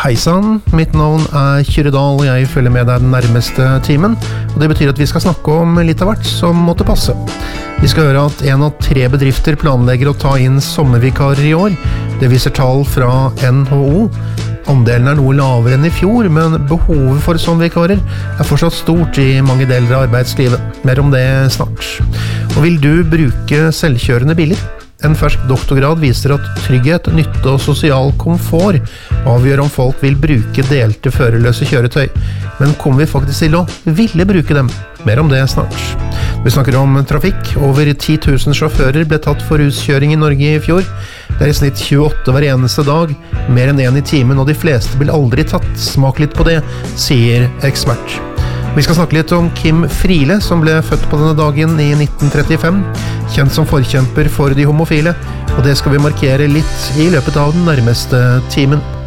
Hei sann, mitt navn Kyrre Dahl, og jeg følger med deg den nærmeste timen. Og det betyr at vi skal snakke om litt av hvert som måtte passe. Vi skal høre at 1 av 3 bedrifter planlegger å ta inn sommervikarer i år. Det viser tall fra NHO. Andelen noe lavere enn i fjor, men behovet for sommervikarer fortsatt stort i mange deler av arbeidslivet. Mer om det snart. Og vil du bruke selvkjørende biler? En fersk doktorgrad viser at trygghet, nytte og sosial komfort avgjør om folk vil bruke delte førerløse kjøretøy. Men kommer vi faktisk til å ville bruke dem? Mer om det snart. Vi snakker om trafikk. Over 10 000 sjåfører ble tatt for ruskjøring i Norge i fjor. Det i snitt 28 hver eneste dag, mer enn 1 i timen, og de fleste blir aldri tatt. Smak litt på det, sier ekspert. Vi skal snakke litt om Kim Friele, som ble født på denne dagen i 1935, kjent som forkjemper for de homofile, og det skal vi markere litt i løpet av den nærmeste timen.